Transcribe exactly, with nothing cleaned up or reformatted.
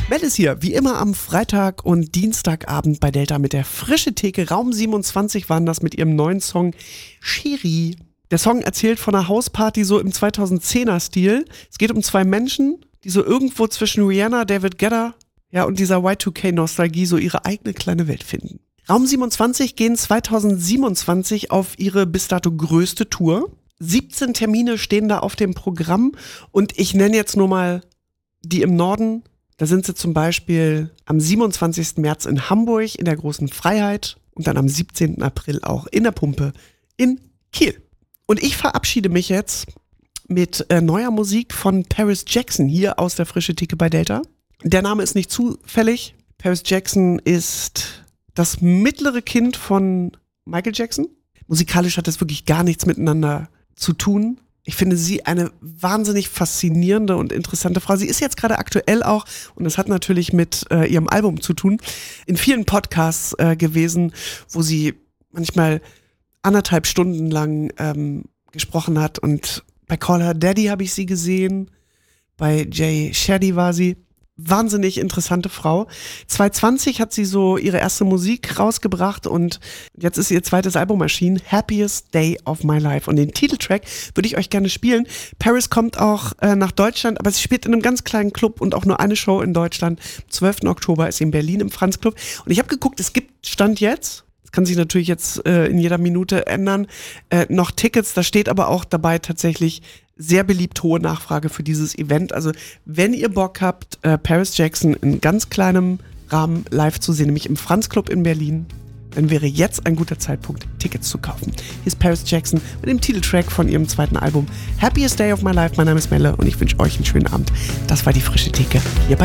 Mel ist hier, wie immer am Freitag und Dienstagabend bei Delta mit der Frische Theke. Raum siebenundzwanzig waren das mit ihrem neuen Song Cherie. Der Song erzählt von einer Hausparty so im zweitausendzehner-Stil. Es geht um zwei Menschen, die so irgendwo zwischen Rihanna, David Guetta, ja, und dieser Y zwei K-Nostalgie so ihre eigene kleine Welt finden. Raum siebenundzwanzig gehen zweitausendsiebenundzwanzig auf ihre bis dato größte Tour. siebzehn Termine stehen da auf dem Programm und ich nenne jetzt nur mal die im Norden. Da sind sie zum Beispiel am siebenundzwanzigsten März in Hamburg in der Großen Freiheit und dann am siebzehnten April auch in der Pumpe in Kiel. Und ich verabschiede mich jetzt mit äh, neuer Musik von Paris Jackson hier aus der Frische Theke bei Delta. Der Name ist nicht zufällig. Paris Jackson ist das mittlere Kind von Michael Jackson. Musikalisch hat das wirklich gar nichts miteinander zu tun. Ich finde sie eine wahnsinnig faszinierende und interessante Frau. Sie ist jetzt gerade aktuell auch, und das hat natürlich mit äh, ihrem Album zu tun, in vielen Podcasts äh, gewesen, wo sie manchmal anderthalb Stunden lang ähm, gesprochen hat. Und bei Call Her Daddy habe ich sie gesehen, bei Jay Shetty war sie. Wahnsinnig interessante Frau. zweitausendzwanzig hat sie so ihre erste Musik rausgebracht und jetzt ist ihr zweites Album erschienen, Happiest Day of My Life. Und den Titeltrack würde ich euch gerne spielen. Paris kommt auch äh, nach Deutschland, aber sie spielt in einem ganz kleinen Club und auch nur eine Show in Deutschland. Am zwölften Oktober ist sie in Berlin im Franz Club. Und ich habe geguckt, es gibt Stand jetzt, das kann sich natürlich jetzt äh, in jeder Minute ändern, äh, noch Tickets. Da steht aber auch dabei tatsächlich sehr beliebt, hohe Nachfrage für dieses Event. Also wenn ihr Bock habt, äh, Paris Jackson in ganz kleinem Rahmen live zu sehen, nämlich im Franz Club in Berlin, dann wäre jetzt ein guter Zeitpunkt, Tickets zu kaufen. Hier ist Paris Jackson mit dem Titeltrack von ihrem zweiten Album Happiest Day of My Life. Mein Name ist Melle und ich wünsche euch einen schönen Abend. Das war die Frische Theke hier bei